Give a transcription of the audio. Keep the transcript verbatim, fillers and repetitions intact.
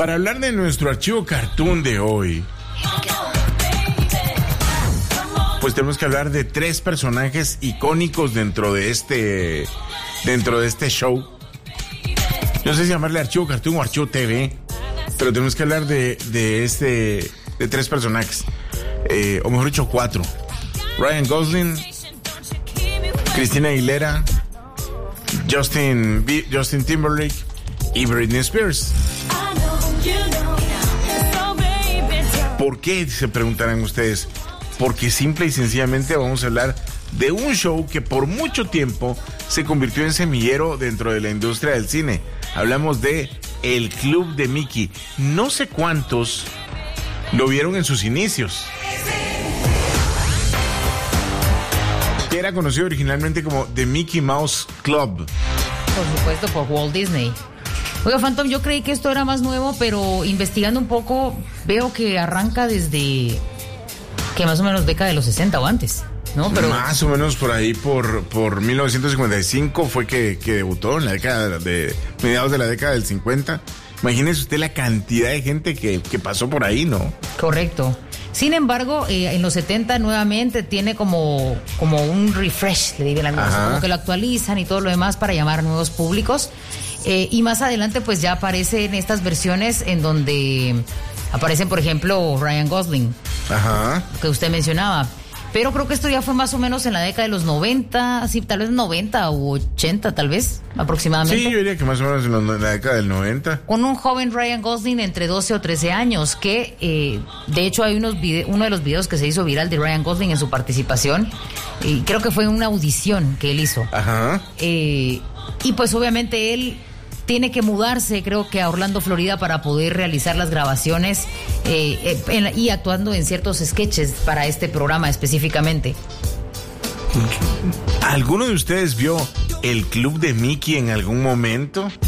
para hablar de nuestro archivo cartoon de hoy, pues tenemos que hablar de tres personajes icónicos dentro de este dentro de este show. No sé si llamarle archivo cartoon o archivo T V, pero tenemos que hablar de, de este de tres personajes, eh, o mejor dicho cuatro: Ryan Gosling, Christina Aguilera, Justin B- Justin Timberlake y Britney Spears. ¿Por qué? Se preguntarán ustedes. Porque simple y sencillamente vamos a hablar de un show que por mucho tiempo se convirtió en semillero dentro de la industria del cine. Hablamos de El Club de Mickey. No sé cuántos lo vieron en sus inicios. Que era conocido originalmente como The Mickey Mouse Club. Por supuesto, por Walt Disney. Oiga, Phantom, yo creí que esto era más nuevo, pero investigando un poco veo que arranca desde que más o menos década de los sesenta o antes, ¿no? Pero más o menos por ahí, por, por mil novecientos cincuenta y cinco fue que, que debutó, en la década de mediados de la década del cincuenta. Imagínese usted la cantidad de gente que, que pasó por ahí, ¿no? Correcto. Sin embargo, eh, en los setenta nuevamente tiene como, como un refresh, le dirían algunos, como que lo actualizan y todo lo demás para llamar a nuevos públicos. Eh, y más adelante pues ya aparecen estas versiones en donde aparecen, por ejemplo, Ryan Gosling, Ajá. que usted mencionaba. Pero creo que esto ya fue más o menos en la década de los noventa, así tal vez noventa u ochenta tal vez, aproximadamente. Sí, yo diría que más o menos en la década del noventa. Con un joven Ryan Gosling entre doce o trece años, que eh, de hecho hay unos vide- uno de los videos que se hizo viral de Ryan Gosling en su participación, y creo que fue una audición que él hizo. Ajá. Eh, y pues obviamente él tiene que mudarse, creo que a Orlando, Florida, para poder realizar las grabaciones eh, eh, en, y actuando en ciertos sketches para este programa específicamente. ¿Alguno de ustedes vio El Club de Mickey en algún momento?